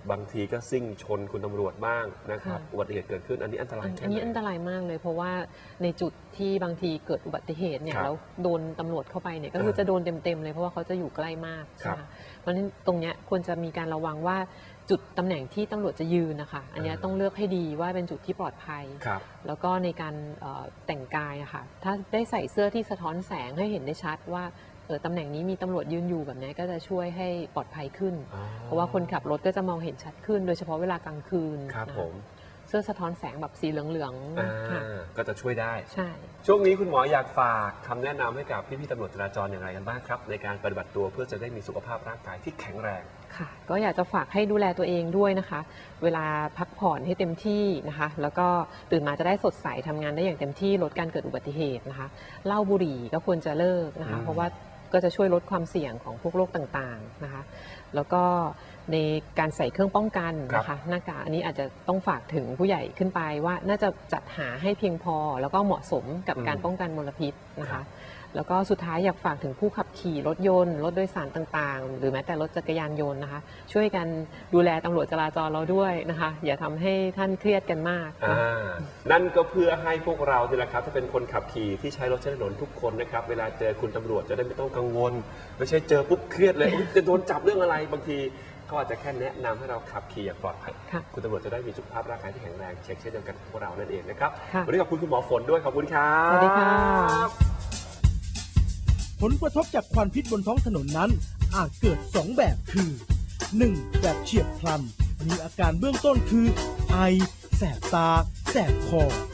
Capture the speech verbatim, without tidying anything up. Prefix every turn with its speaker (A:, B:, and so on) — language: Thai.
A: บางทีก็ซิ่งชนคุณตำรวจบ้างนะครับอุบัติเหตุเกิดขึ้นอันนี้อันตรายแค่ไหนอัน
B: นี้อันตรายมากเลยเพราะว่าในจุดที่บางทีเกิดอุบัติเหตุเนี่ยแล้วโดนตำรวจเข้าไปเนี่ยก็คือจะโดนเต็มๆเลยเพราะว่าเขาจะอยู่ใกล้มากใช่ไหมเพราะฉะนั้นตรงเนี้ยควรจะมีการระวังว่าจุดตำแหน่งที่ตำรวจจะยืนนะคะอันนี้ต้องเลือกให้ดีว่าเป็นจุดที่ปลอดภัยแล้วก็ในการแต่งกายอะค่ะถ้าได้ใส่เสื้อที่สะท้อนแสงให้เห็นได้ชัดว่าตำแหน่งนี้มีตำรวจยืนอยู่แบบนี้ก็จะช่วยให้ปลอดภัยขึ้นเพราะว่าคนขับรถก็จะมองเห็นชัดขึ้นโดยเฉพาะเวลากลางคืน
A: ครับผม
B: เสื้อสะท้อนแสงแบบสีเหลือง
A: ๆก็จะช่วยได้
B: ใช่
A: ช่วงนี้คุณหมออยากฝากคำแนะนำให้กับพี่ๆตำรวจจราจรอย่างไรกันบ้างครับในการปฏิบัติตัวเพื่อจะได้มีสุขภาพร่างกายที่แข็งแรง
B: ค่ะก็อยากจะฝากให้ดูแลตัวเองด้วยนะคะเวลาพักผ่อนให้เต็มที่นะคะแล้วก็ตื่นมาจะได้สดใสทำงานได้อย่างเต็มที่ลดการเกิดอุบัติเหตุนะคะเหล้าบุหรี่ก็ควรจะเลิกนะคะเพราะว่าก็จะช่วยลดความเสี่ยงของพวกโรคต่างๆนะคะแล้วก็ในการใส่เครื่องป้องกันนะคะหน้ากากอันนี้อาจจะต้องฝากถึงผู้ใหญ่ขึ้นไปว่าน่าจะจัดหาให้เพียงพอแล้วก็เหมาะสมกับการป้องกันมลพิษนะคะแล้วก็สุดท้ายอยากฝากถึงผู้ขับขี่รถยนต์รถโดยสารต่างๆหรือแม้แต่รถจักรยานยนต์นะคะช่วยกันดูแลตำรวจจราจรเราด้วยนะคะอย่าทำให้ท่านเครียดกันมาก
A: นั่นก็เพื่อให้พวกเราเนี่ยแหละครับถ้าเป็นคนขับขี่ที่ใช้รถใช้ถนนทุกคนนะครับเวลาเจอคุณตำรวจจะได้ไม่ต้องกังวลไม่ใช่เจอปุ๊บเครียดเลยจะโดนจับเรื่องอะไรบางทีเขาอาจจะแค่แนะนำให้เราขับขี่อย่างปลอดภัยคุณตำรวจจะได้มีสุขภาพร่างกายที่แข็งแรงเช็คเช่นเดียวกันพวกเรานั่นเองนะครับวันนี้ขอบคุณคุณหมอฝนด้วยขอบคุณครับ
B: สวัสดีค่ะ
C: ผลกระทบจากควันพิษบนท้องถนนนั้นอาจเกิดสองแบบคือ หนึ่ง แบบเฉียบพลันมีอาการเบื้องต้นคือไอแสบตาแสบคอ